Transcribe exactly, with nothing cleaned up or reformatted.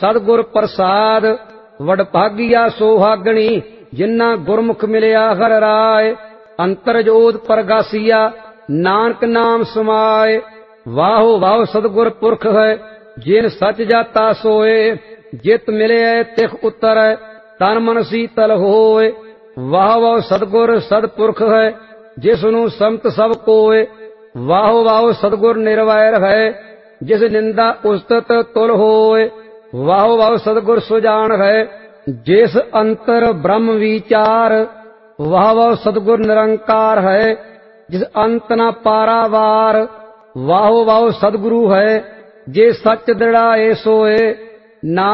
सतगुर प्रसाद वडभागिया सोहागणी, जिन्ना गुरमुख मिलिया हर राय। अंतर जोत परगासिया, नानक नाम समाए। वाहो वाहो सतगुर पुरख है, जिन सच जाता सोए। जित मिले तिख उतर, तन मन शीतल होए। वाह वाह सतगुर सतपुरख है, जिसनु संत सब कोय। वाहो वाहो सतगुर निर्वैर है, जिस निंदा उस्तत तुल होए। वाहो वाहो सतगुर सुजान है, जिस अंतर ब्रह्म विचार। वाह वाह सतगुर निरंकार है, जिस अंत न पारावार। वाहो वाहो सतगुरु है, जे सच दृढ़ाए सोए। ना